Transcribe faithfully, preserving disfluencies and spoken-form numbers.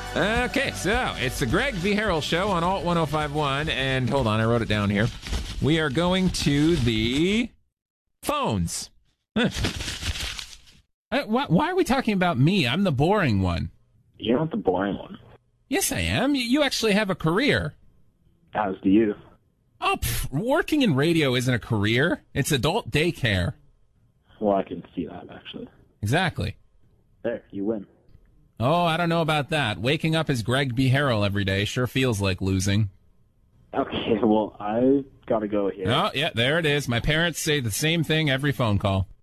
Okay, so it's the Greg V. Harrell Show on Alt ten fifty-one, and hold on, I wrote it down here. We are going to the phones. Huh. Uh, why, why are we talking about me? I'm the boring one. You're not the boring one. Yes, I am. You- You actually have a career. As do you. Oh, pff, working in radio isn't a career. It's adult daycare. Well, I can see that, actually. Exactly. There, you win. Oh, I don't know about that. Waking up as Greg B. Harrell every day sure feels like losing. Okay, well, I gotta go here. Oh, yeah, there it is. My parents say the same thing every phone call.